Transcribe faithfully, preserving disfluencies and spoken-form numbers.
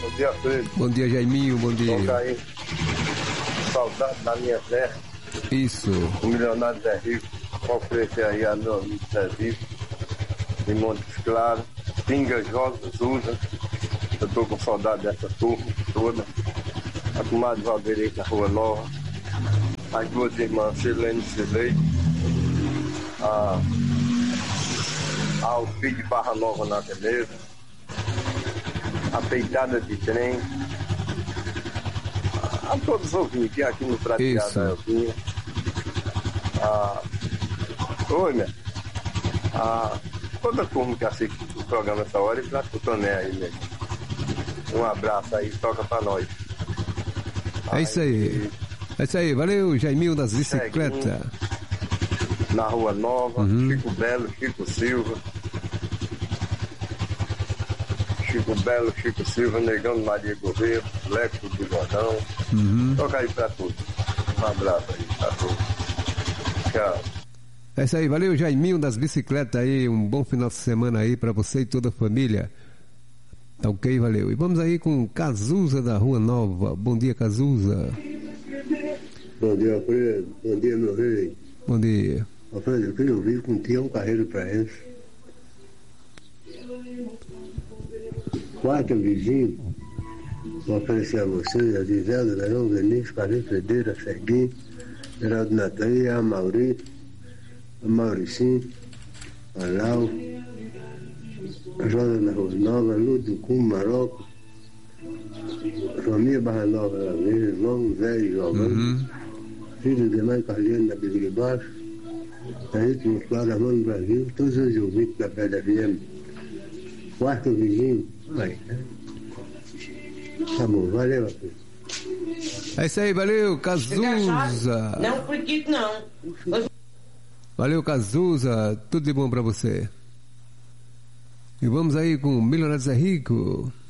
Bom dia, Freire. Bom dia, Jaiminho, bom dia. Toca aí. Saudade da minha terra. Isso. O milionário Zé Rico. Vou oferecer aí a meu amigo Zé Rico. Em Montes Claros. Pinga, Josa, Zusa. Eu tô com saudade dessa turma toda. A comadre Valdeirei na Rua Nova. As duas irmãs, Silene e Silei. A, ao filho de Barra Nova na Beleza. A peitada de trem. A, a todos os ouvintes que aqui no Prateado da Elvinha. A, oi, minha. A, toda a turma que assiste o programa essa hora e pra o Toné aí, né? Um abraço aí, toca pra nós. É isso aí. É isso aí, valeu, Jaiminho das bicicletas. Na Rua Nova, uhum. Chico Belo, Chico Silva. Chico Belo, Chico Silva, Negão Maria Gouveia, Leco do Jordão. Uhum. Toca aí pra tudo. Um abraço aí pra todos. Tchau. É isso aí, valeu, Jaiminho das bicicletas aí. Um bom final de semana aí pra você e toda a família. Tá ok, valeu. E vamos aí com Cazuza da Rua Nova. Bom dia, Cazuza. Bom dia, Alfredo. Bom dia, meu rei. Bom dia. Alfredo, eu queria ouvir com Tião Carreiro Praense. Quarto vizinho, vou oferecer a vocês, a Gisela, Verão, Vinícius, Carreiro Fredeira, Serguinho, Geraldo Natalia, a Mauri, a Mauricinho, a Lau, a Joana da Rua Nova, Lúcio Cum, Marocco, a família Barra Nova, irmão Zé e Jovem, uhum. Filho de mãe Carliano da Beziga Baixo, a gente nos Claro da Mão do Brasil, todos os ouvintes da P D F M. Quarto vizinho, aí, né? Tá bom, valeu, filho. É isso aí, valeu, Cazuza. Não acredito, não. Valeu, Cazuza, tudo de bom pra você. E vamos aí com o Milionário Zé Rico.